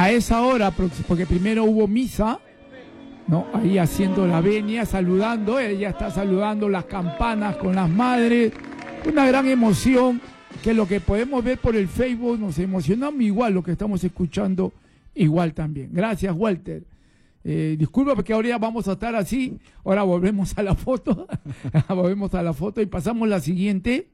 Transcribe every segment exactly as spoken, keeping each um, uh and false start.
a esa hora, porque primero hubo misa, ¿no? Ahí haciendo la venia, saludando, ella está saludando las campanas con las madres, una gran emoción, que lo que podemos ver por el Facebook nos emocionamos igual, lo que estamos escuchando igual también. Gracias, Walter. Eh, disculpa porque ahora ya vamos a estar así, ahora volvemos a la foto, volvemos a la foto y pasamos la siguiente.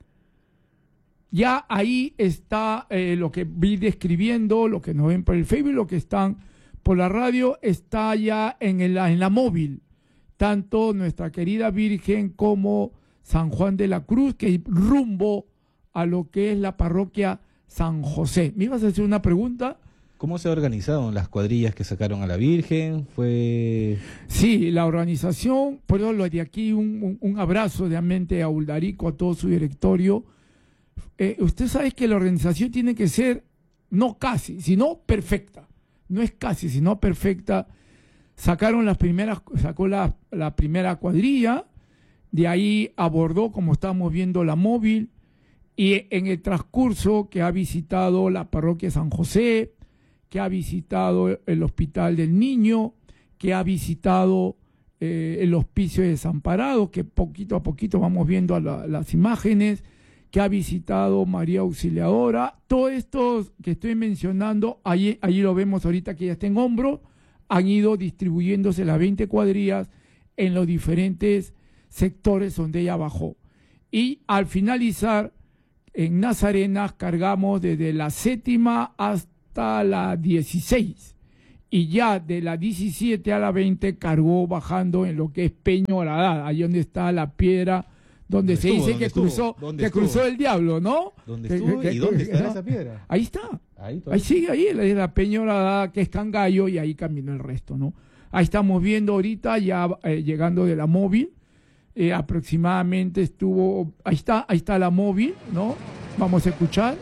Ya ahí está eh, lo que vi describiendo, lo que nos ven por el Facebook, lo que están por la radio, está ya en, el, en la móvil, tanto nuestra querida Virgen como San Juan de la Cruz, que rumbo a lo que es la parroquia San José. ¿Me ibas a hacer una pregunta? ¿Cómo se organizaron las cuadrillas que sacaron a la Virgen? Fue... Sí, la organización, por eso lo de aquí un, un, un abrazo de mente a Uldarico, a todo su directorio. Eh, usted sabe que la organización tiene que ser no casi, sino perfecta. No es casi, sino perfecta. Sacaron las primeras, sacó la, la primera cuadrilla, de ahí abordó, como estamos viendo, la móvil, y en el transcurso que ha visitado la parroquia San José, que ha visitado el Hospital del Niño, que ha visitado eh, el Hospicio de Desamparados, que poquito a poquito vamos viendo a la, las imágenes, que ha visitado María Auxiliadora. Todos estos que estoy mencionando, allí, allí lo vemos ahorita que ya está en hombro, han ido distribuyéndose las veinte cuadrillas en los diferentes sectores donde ella bajó. Y al finalizar, en Nazarenas cargamos desde la séptima hasta la dieciséis. Y ya de la diecisiete a la veinte cargó bajando en lo que es Peño Horadada, ahí donde está la piedra donde se estuvo, dice que cruzó, que cruzó el diablo, ¿no? ¿Dónde que, estuvo? Que, ¿Y dónde que, está que, esa piedra? Ahí está. Ahí, ahí sigue, ahí, la, la Peña Horadada, que es Cangallo, y ahí caminó el resto, ¿no? Ahí estamos viendo ahorita, ya eh, llegando de la móvil, eh, aproximadamente estuvo, ahí está, ahí está la móvil, ¿no? Vamos a escuchar.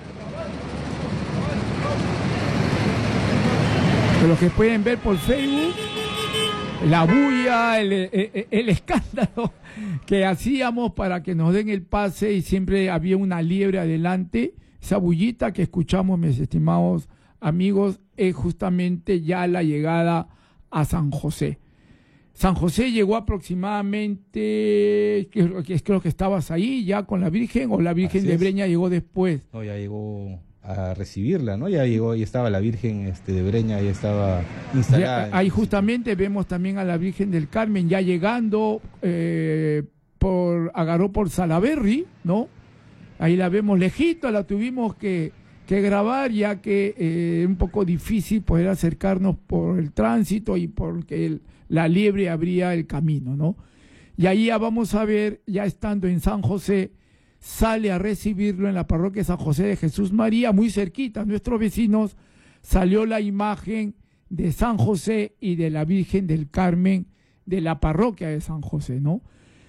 De lo que pueden ver por Facebook, la bulla, el, el, el escándalo que hacíamos para que nos den el pase, y siempre había una liebre adelante. Esa bullita que escuchamos, mis estimados amigos, es justamente ya la llegada a San José. San José llegó aproximadamente, creo que, creo que estabas ahí ya con la Virgen, o la Virgen de Breña llegó después. No, ya llegó a recibirla, ¿no? Ya llegó, y estaba la Virgen este, de Breña, ya estaba instalada. Ya, ahí justamente vemos también a la Virgen del Carmen ya llegando, eh, por agarró por Salaberry, ¿no? Ahí la vemos lejito, la tuvimos que, que grabar, ya que es eh, un poco difícil poder acercarnos por el tránsito y porque el, la liebre abría el camino, ¿no? Y ahí ya vamos a ver, ya estando en San José, sale a recibirlo en la parroquia San José de Jesús María, muy cerquita, nuestros vecinos, salió la imagen de San José y de la Virgen del Carmen de la parroquia de San José, ¿no?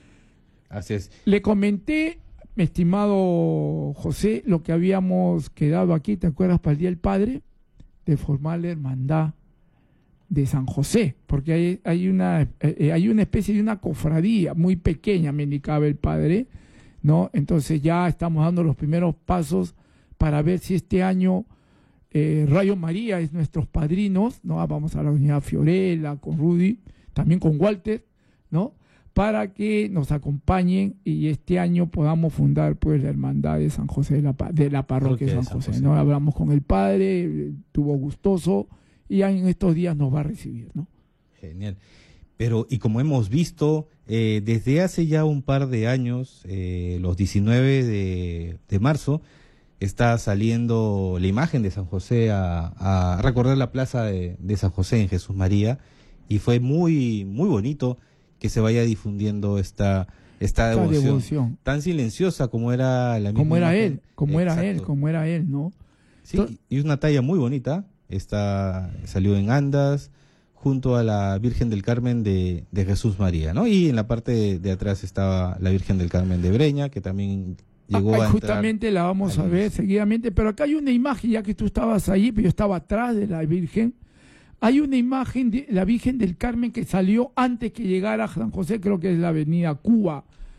Así es. Le comenté, mi estimado José, lo que habíamos quedado aquí, ¿te acuerdas, para el Día del Padre? De formar la hermandad de San José, porque hay, hay, una, eh, hay una especie de una cofradía muy pequeña, me indicaba el padre, ¿no? Entonces ya estamos dando los primeros pasos para ver si este año eh, Rayo María es nuestros padrinos, ¿no? Vamos a la unidad Fiorella, con Rudy, también con Walter, ¿no? Para que nos acompañen y este año podamos fundar pues la hermandad de San José, de la, de la parroquia de San, San José, José, ¿no? Hablamos con el padre, estuvo gustoso, y en estos días nos va a recibir, ¿no? Genial. Pero, y como hemos visto, eh, desde hace ya un par de años, eh, los diecinueve de, de marzo, está saliendo la imagen de San José a, a recorrer la plaza de, de San José en Jesús María, y fue muy, muy bonito que se vaya difundiendo esta, esta devoción, devoción tan silenciosa como era la misma como era imagen. él, como Exacto. era él, como era él, ¿no? Sí, Entonces, y es una talla muy bonita. Esta salió en Andas, junto a la Virgen del Carmen de, de Jesús María, ¿no? Y en la parte de, de atrás estaba la Virgen del Carmen de Breña, que también llegó acá a justamente la vamos a ver seguidamente, pero acá hay una imagen, ya que tú estabas ahí, pero yo estaba atrás de la Virgen. Hay una imagen de la Virgen del Carmen que salió antes que llegara a San José, creo que es la avenida Cuba,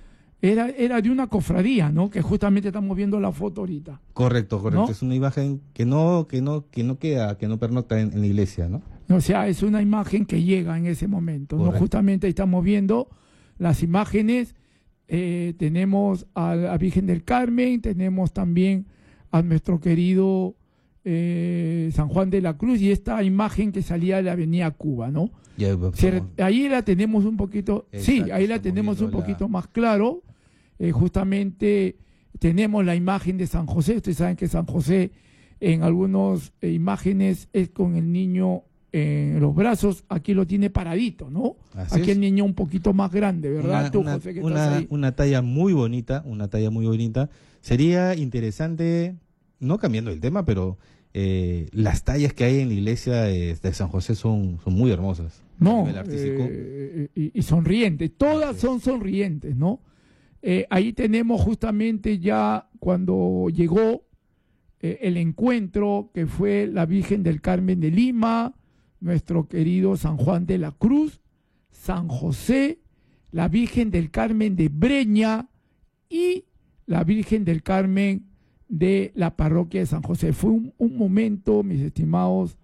Era, era de una cofradía, ¿no? Que justamente estamos viendo la foto ahorita. Correcto, correcto. ¿No? Es una imagen que no, que no, que no queda, que no pernocta en, en la iglesia, ¿no? O sea, es una imagen que llega en ese momento, ¿no? Correcto. Justamente ahí estamos viendo las imágenes. Eh, tenemos a la Virgen del Carmen, tenemos también a nuestro querido eh, San Juan de la Cruz y esta imagen que salía de la Avenida Cuba, ¿no? Ya, pues, Se- vamos. ahí la tenemos un poquito, sí, Exacto, ahí la estamos tenemos un viendo la- poquito más claro. Eh, justamente tenemos la imagen de San José. Ustedes saben que San José en algunas eh, imágenes es con el niño en los brazos. Aquí lo tiene paradito, ¿no? Así Aquí es. el niño un poquito más grande, ¿verdad? Una, Tú, una- José, que una- estás ahí. una talla muy bonita, una talla muy bonita. Sería interesante, no cambiando el tema, pero eh, las tallas que hay en la iglesia de, de San José son, son muy hermosas. A No, nivel artístico. eh, y, y sonrientes, todas Así es. son sonrientes, ¿no? Eh, ahí tenemos justamente ya cuando llegó eh, el encuentro que fue la Virgen del Carmen de Lima, nuestro querido San Juan de la Cruz, San José, la Virgen del Carmen de Breña y la Virgen del Carmen de la parroquia de San José. Fue un, un momento, mis estimados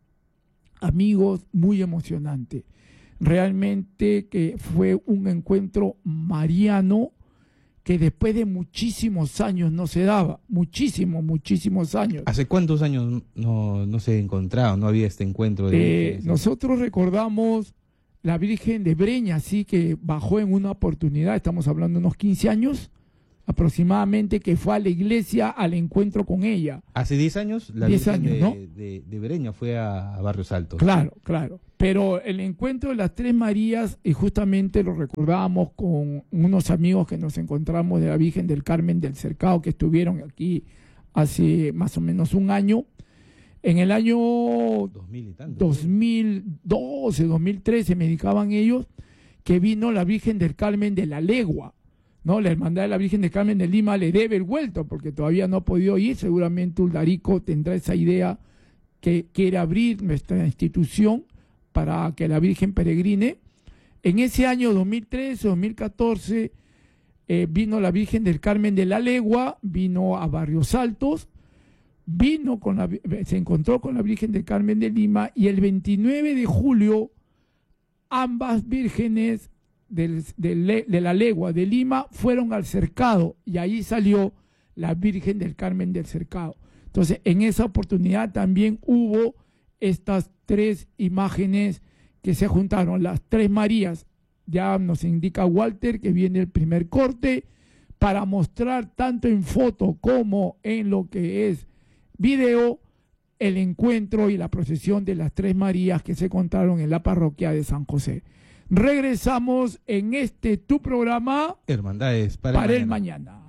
amigos, muy emocionante. Realmente que fue un encuentro mariano que después de muchísimos años no se daba, muchísimos, muchísimos años. ¿Hace cuántos años no, no se encontraba, no había este encuentro de Eh, vírgenes? nosotros recordamos la Virgen de Breña, sí, que bajó en una oportunidad, estamos hablando de unos quince años aproximadamente, que fue a la iglesia al encuentro con ella. Hace diez años la diez Virgen años, de, ¿no? de, de Breña fue a, a Barrios Altos. Claro, claro. Pero el encuentro de las Tres Marías, y justamente lo recordábamos con unos amigos que nos encontramos de la Virgen del Carmen del Cercado, que estuvieron aquí hace más o menos un año. En el año Dos mil y tanto. dos mil doce, dos mil trece me indicaban ellos que vino la Virgen del Carmen de la Legua, ¿no? La Hermandad de la Virgen del Carmen de Lima le debe el vuelto porque todavía no ha podido ir. Seguramente Uldarico tendrá esa idea que quiere abrir nuestra institución para que la Virgen peregrine. En ese año dos mil trece, dos mil catorce eh, vino la Virgen del Carmen de la Legua, vino a Barrios Altos, vino con la, se encontró con la Virgen del Carmen de Lima y el veintinueve de julio ambas vírgenes del, del, de la Legua de Lima fueron al Cercado y ahí salió la Virgen del Carmen del Cercado. Entonces, en esa oportunidad también hubo estas tres imágenes que se juntaron, las Tres Marías. Ya nos indica Walter que viene el primer corte para mostrar tanto en foto como en lo que es video el encuentro y la procesión de las Tres Marías que se contaron en la parroquia de San José. Regresamos en este tu programa Hermandades para, para el el mañana. mañana.